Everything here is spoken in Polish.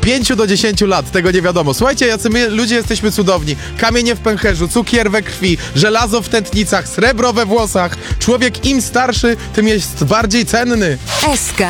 5 do 10 lat, tego nie wiadomo. Słuchajcie, jacy my ludzie jesteśmy cudowni. Kamienie w pęcherzu, cukier we krwi, żelazo w tętnicach, srebro we włosach. Człowiek im starszy, tym jest bardziej cenny. SK.